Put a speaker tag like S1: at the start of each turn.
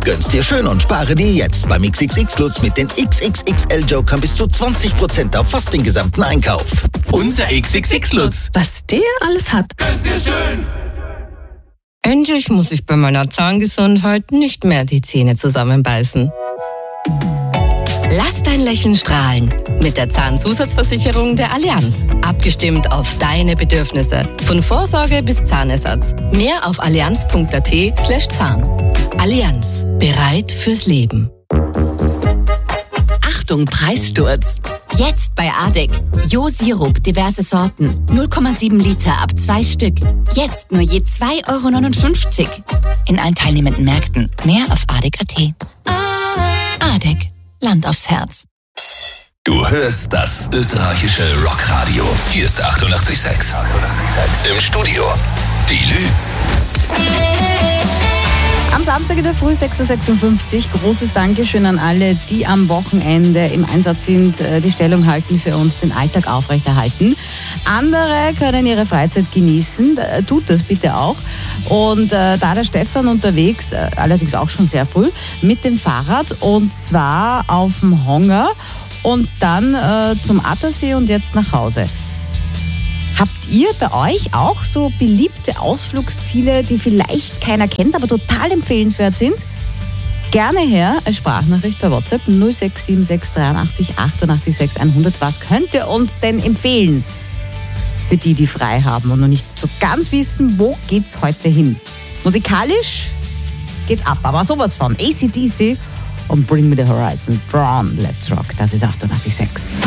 S1: Gönn's dir schön und spare dir jetzt beim XXX-Lutz mit den XXXL-Jokern bis zu 20% auf fast den gesamten Einkauf.
S2: Unser XXX-Lutz.
S3: Was der alles hat.
S2: Gönn's dir schön.
S3: Endlich muss ich bei meiner Zahngesundheit nicht mehr die Zähne zusammenbeißen. Lass dein Lächeln strahlen mit der Zahnzusatzversicherung der Allianz. Abgestimmt auf deine Bedürfnisse. Von Vorsorge bis Zahnersatz. Mehr auf allianz.at/Zahn. Allianz. Bereit fürs Leben.
S4: Achtung, Preissturz. Jetzt bei ADEC. Jo-Sirup, diverse Sorten. 0,7 Liter ab 2 Stück. Jetzt nur je 2,59 €. In allen teilnehmenden Märkten. Mehr auf ADEC.at. ADEC. Land aufs Herz.
S2: Du hörst das österreichische Rockradio. Hier ist 88,6. Im Studio die Lü.
S5: Am Samstag in der Früh 6.56 Uhr. Großes Dankeschön an alle, die am Wochenende im Einsatz sind, die Stellung halten für uns, den Alltag aufrechterhalten. Andere können ihre Freizeit genießen. Tut das bitte auch. Und da der Stefan unterwegs, allerdings auch schon sehr früh, mit dem Fahrrad und zwar auf dem Honger und dann zum Attersee und jetzt nach Hause. Habt ihr bei euch auch so beliebte Ausflugsziele, die vielleicht keiner kennt, aber total empfehlenswert sind? Gerne her als Sprachnachricht per WhatsApp 0676 83 88 6 100. Was könnt ihr uns denn empfehlen? Für die, die frei haben und noch nicht so ganz wissen, wo geht's heute hin? Musikalisch geht's ab, aber sowas von AC/DC und Bring Me the Horizon. Drawn, Let's Rock. Das ist 88,6.